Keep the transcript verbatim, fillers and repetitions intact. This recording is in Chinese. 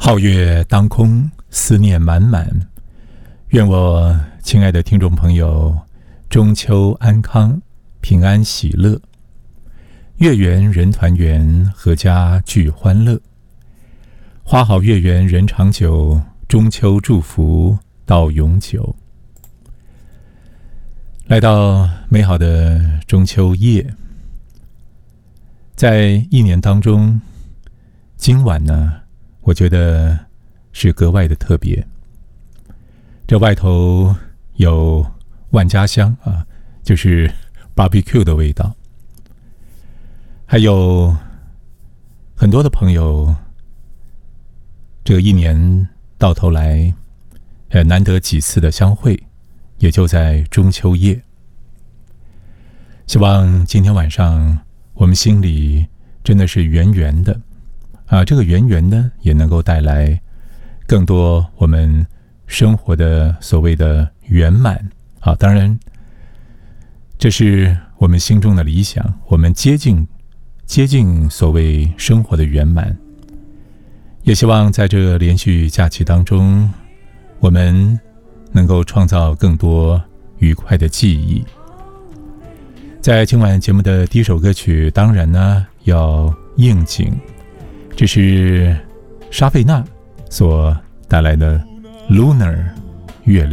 皓月当空，思念满满。愿我亲爱的听众朋友，中秋安康，平安喜乐。月圆人团圆，阖家聚欢乐。花好月圆人长久，中秋祝福到永久。来到美好的中秋夜，在一年当中，今晚呢，我觉得是格外的特别。这外头有万家香啊，就是 barbecue 的味道，还有很多的朋友，这个一年到头来，呃，难得几次的相会，也就在中秋夜。希望今天晚上我们心里真的是圆圆的啊，这个圆圆呢，也能够带来更多我们生活的所谓的圆满啊。当然，这是我们心中的理想，我们接近接近所谓生活的圆满。也希望在这连续假期当中，我们能够创造更多愉快的记忆。在今晚节目的第一首歌曲，当然呢要应景，这是莎菲娜所带来的 Lunar 月亮。